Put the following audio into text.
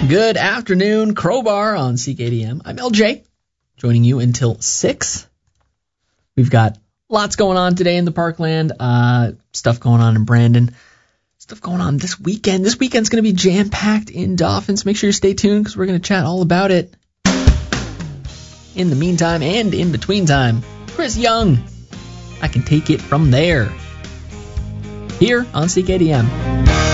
Good afternoon, Crowbar on CKDM. I'm LJ, joining you until 6. We've got lots going on today in the Parkland, stuff going on in Brandon, stuff going on this weekend. This weekend's going to be jam-packed in Dolphins. Make sure you stay tuned because we're going to chat all about it. In the meantime and in between time, Chris Young, I can take it from there. Here on CKDM.